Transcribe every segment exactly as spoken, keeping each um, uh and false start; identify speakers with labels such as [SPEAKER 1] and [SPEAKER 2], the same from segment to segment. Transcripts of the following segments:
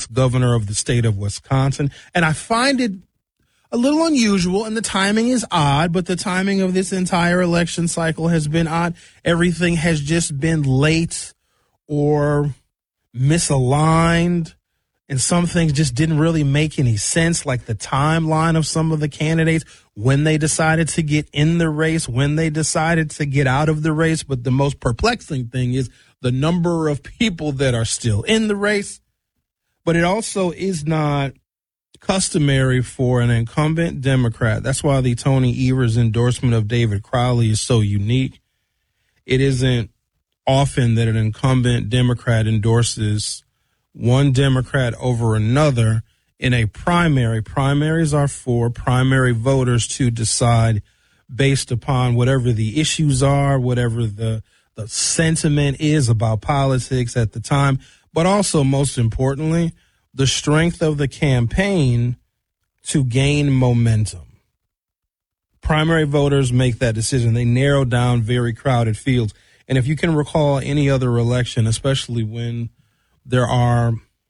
[SPEAKER 1] ex-governor of the state of Wisconsin. And I find it a little unusual, and the timing is odd, but the timing of this entire election cycle has been odd. Everything has just been late or misaligned, and some things just didn't really make any sense, like the timeline of some of the candidates, when they decided to get in the race, when they decided to get out of the race. But the most perplexing thing is the number of people that are still in the race. But it also is not customary for an incumbent Democrat. That's why the Tony Evers endorsement of David Crowley is so unique. It isn't often that an incumbent Democrat endorses one Democrat over another in a primary. Primaries are for primary voters to decide based upon whatever the issues are, whatever the, the sentiment is about politics at the time, but also, most importantly, the strength of the campaign to gain momentum. Primary voters make that decision. They narrow down very crowded fields. And if you can recall any other election, especially when there are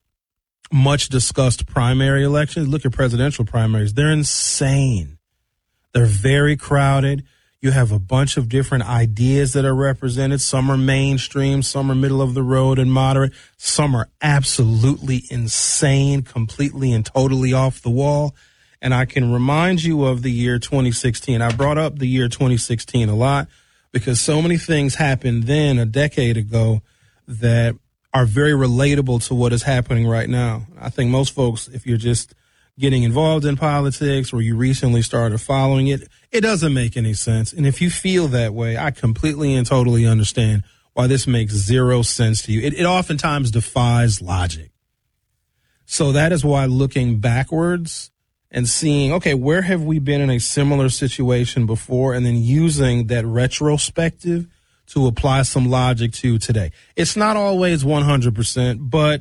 [SPEAKER 1] much discussed primary elections, look at presidential primaries. They're insane. They're very crowded. You have a bunch of different ideas that are represented. Some are mainstream, some are middle of the road and moderate. Some are absolutely insane, completely and totally off the wall. And I can remind you of the year twenty sixteen. I brought up the year twenty sixteen a lot because so many things happened then a decade ago that are very relatable to what is happening right now. I think most folks, if you're just getting involved in politics or you recently started following it, it doesn't make any sense. And if you feel that way, I completely and totally understand why this makes zero sense to you. It, it oftentimes defies logic. So that is why looking backwards and seeing, okay, where have we been in a similar situation before, and then using that retrospective to apply some logic to today. It's not always one hundred percent, but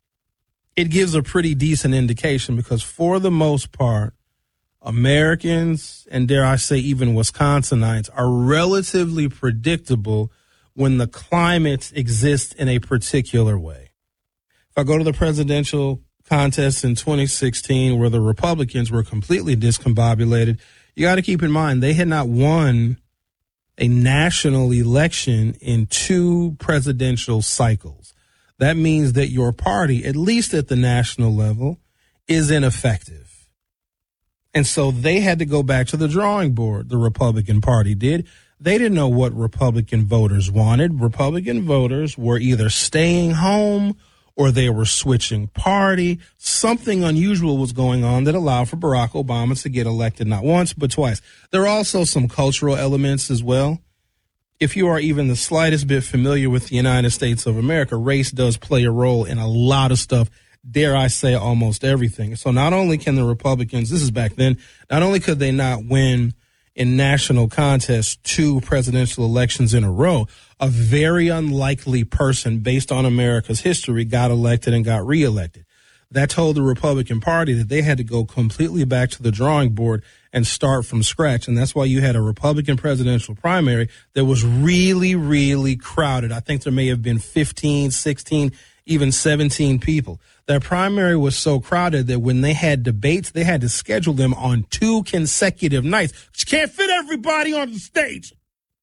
[SPEAKER 1] it gives a pretty decent indication because for the most part, Americans, and dare I say even Wisconsinites, are relatively predictable when the climate exists in a particular way. If I go to the presidential contest in twenty sixteen where the Republicans were completely discombobulated, you got to keep in mind they had not won a national election in two presidential cycles. That means that your party, at least at the national level, is ineffective. And so they had to go back to the drawing board. The Republican Party did. They didn't know what Republican voters wanted. Republican voters were either staying home or they were switching party. Something unusual was going on that allowed for Barack Obama to get elected not once, but twice. There are also some cultural elements as well. If you are even the slightest bit familiar with the United States of America, race does play a role in a lot of stuff, dare I say almost everything. So not only can the Republicans, this is back then, not only could they not win in national contests two presidential elections in a row, a very unlikely person based on America's history got elected and got reelected. That told the Republican Party that they had to go completely back to the drawing board and start from scratch. And that's why you had a Republican presidential primary that was really, really crowded. I think there may have been fifteen, sixteen, even seventeen people. That primary was so crowded that when they had debates, they had to schedule them on two consecutive nights. You can't fit everybody on the stage.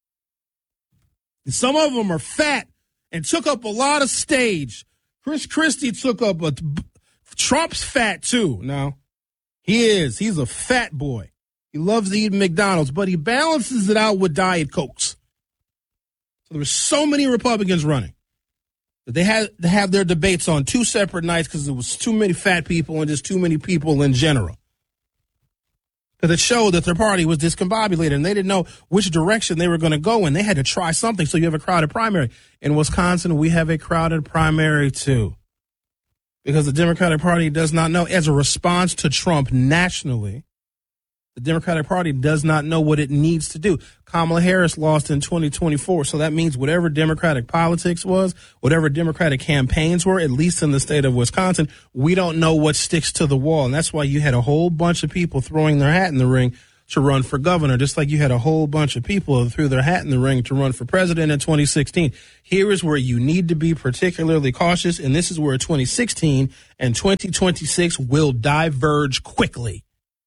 [SPEAKER 1] And some of them are fat and took up a lot of stage. Chris Christie took up a, Trump's fat too. Now, he is. He's a fat boy. He loves to eat McDonald's, but he balances it out with Diet Cokes. So there were so many Republicans running that they had to have their debates on two separate nights because there was too many fat people and just too many people in general. Because it showed that their party was discombobulated and they didn't know which direction they were going to go in. They had to try something. So you have a crowded primary. In Wisconsin, we have a crowded primary too. Because the Democratic Party does not know, as a response to Trump nationally, the Democratic Party does not know what it needs to do. Kamala Harris lost in twenty twenty-four, so that means whatever Democratic politics was, whatever Democratic campaigns were, at least in the state of Wisconsin, we don't know what sticks to the wall. And that's why you had a whole bunch of people throwing their hat in the ring to run for governor, just like you had a whole bunch of people who threw their hat in the ring to run for president in twenty sixteen. Here is where you need to be particularly cautious, and this is where twenty sixteen and twenty twenty-six will diverge quickly.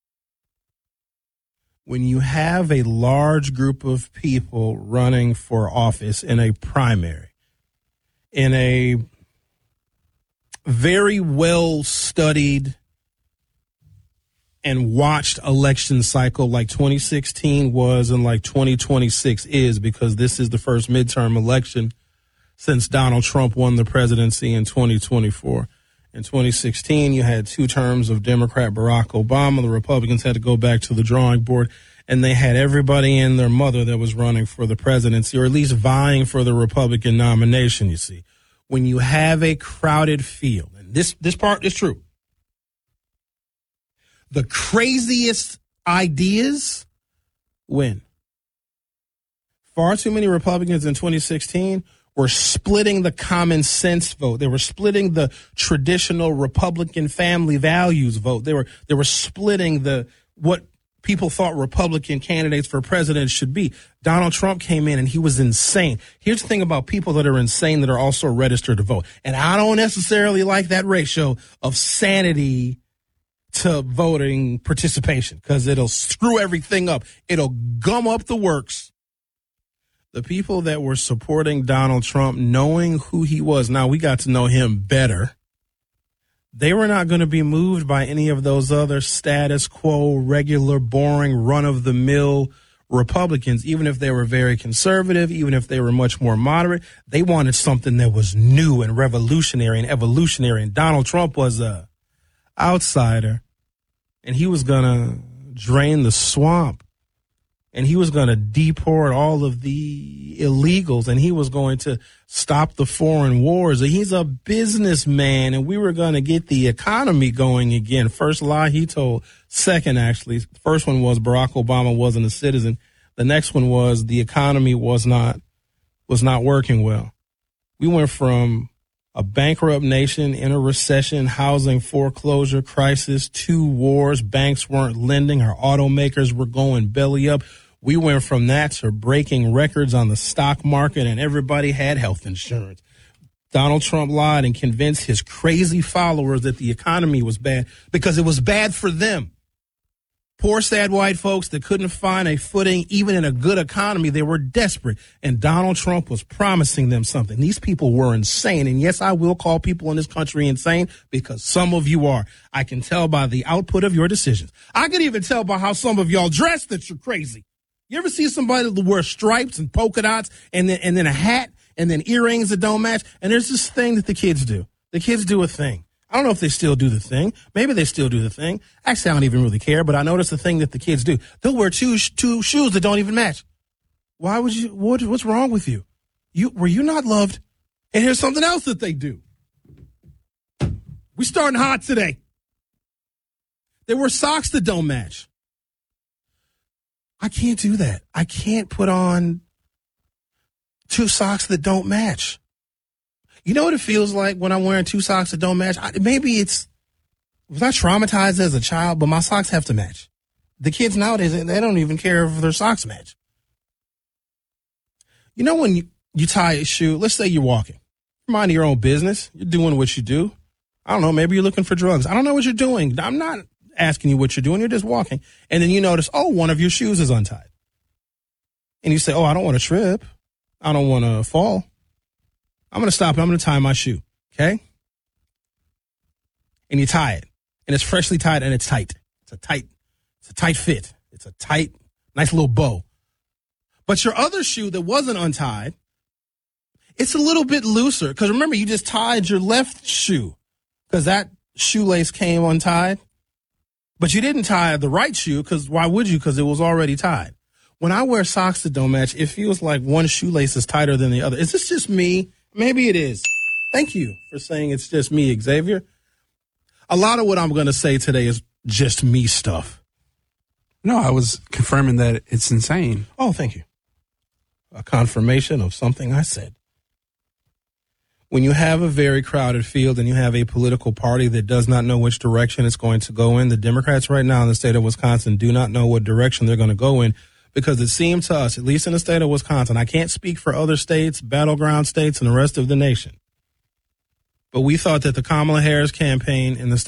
[SPEAKER 1] When you have a large group of people running for office in a primary, in a very well-studied and watched election cycle like twenty sixteen was and like twenty twenty-six is, because this is the first midterm election since Donald Trump won the presidency in twenty twenty-four. In twenty sixteen, you had two terms of Democrat Barack Obama. The Republicans had to go back to the drawing board, and they had everybody and their mother that was running for the presidency, or at least vying for the Republican nomination, you see. When you have a crowded field, and this, this part is true, the craziest ideas win. Far too many Republicans in twenty sixteen were splitting the common sense vote. They were splitting the traditional Republican family values vote. They were they were splitting the what people thought Republican candidates for president should be. Donald Trump came in and he was insane. Here's the thing about people that are insane that are also registered to vote. And I don't necessarily like that ratio of sanity to voting participation, because it'll screw everything up. It'll gum up the works. The people that were supporting Donald Trump, knowing who he was, now we got to know him better, they were not going to be moved by any of those other status quo, regular, boring, run-of-the-mill Republicans, even if they were very conservative, even if they were much more moderate. They wanted something that was new and revolutionary and evolutionary, and Donald Trump was a outsider, and he was going to drain the swamp, and he was going to deport all of the illegals, and he was going to stop the foreign wars. He's a businessman, and we were going to get the economy going again. First lie he told. Second, actually, first one was Barack Obama wasn't a citizen. The next one was the economy was not was not working well. We went from a bankrupt nation in a recession, housing foreclosure crisis, two wars, banks weren't lending, our automakers were going belly up. We went from that to breaking records on the stock market, and everybody had health insurance. Donald Trump lied and convinced his crazy followers that the economy was bad because it was bad for them. Poor, sad white folks that couldn't find a footing even in a good economy. They were desperate, and Donald Trump was promising them something. These people were insane, and yes, I will call people in this country insane because some of you are. I can tell by the output of your decisions. I can even tell by how some of y'all dress that you're crazy. You ever see somebody that wears stripes and polka dots and then and then a hat and then earrings that don't match? And there's this thing that the kids do. The kids do a thing. I don't know if they still do the thing. Maybe they still do the thing. Actually, I don't even really care, but I notice the thing that the kids do. They'll wear two two shoes that don't even match. Why would you? What, what's wrong with you? You were you not loved? And here's something else that they do. We starting hot today. They wear socks that don't match. I can't do that. I can't put on two socks that don't match. You know what it feels like when I'm wearing two socks that don't match? I, maybe it's, was I traumatized as a child, but my socks have to match. The kids nowadays, they don't even care if their socks match. You know when you, you tie a shoe, let's say you're walking, you're minding your own business, you're doing what you do. I don't know, maybe you're looking for drugs. I don't know what you're doing. I'm not asking you what you're doing. You're just walking. And then you notice, oh, one of your shoes is untied. And you say, oh, I don't want to trip. I don't want to fall. I'm going to stop and I'm going to tie my shoe. Okay. And you tie it and it's freshly tied and it's tight. It's a tight, it's a tight fit. It's a tight, nice little bow. But your other shoe that wasn't untied, it's a little bit looser. Because remember, you just tied your left shoe because that shoelace came untied. But you didn't tie the right shoe because why would you? Because it was already tied. When I wear socks that don't match, it feels like one shoelace is tighter than the other. Is this just me? Maybe it is. Thank you for saying it's just me, Xavier. A lot of what I'm going to say today is just me stuff.
[SPEAKER 2] No, I was confirming that it's insane.
[SPEAKER 1] Oh, thank you. A confirmation of something I said. when you have a very crowded field and you have a political party that does not know which direction it's going to go in, the Democrats right now in the state of Wisconsin do not know what direction they're going to go in, because it seemed to us, at least in the state of Wisconsin, I can't speak for other states, battleground states, and the rest of the nation, but we thought that the Kamala Harris campaign in the state